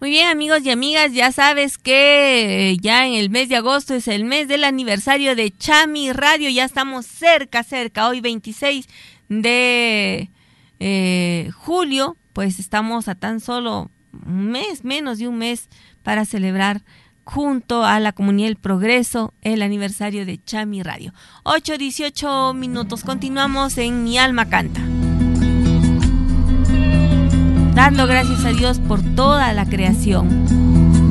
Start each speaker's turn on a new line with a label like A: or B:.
A: Muy bien, amigos y amigas, ya sabes que ya en el mes de agosto es el mes del aniversario de Chami Radio, ya estamos cerca, hoy 26 de julio, pues estamos a tan solo un mes, menos de un mes, para celebrar junto a la Comunidad del Progreso el aniversario de Chami Radio. 8:18, continuamos en Mi Alma Canta. Dando gracias a Dios por toda la creación.